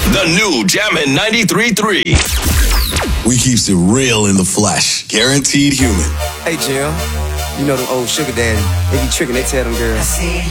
The new Jammin' 93.3. We keeps it real in the flesh. Guaranteed human. Hey, Jim. You know them old sugar daddy. They be tricking, they tell them girls.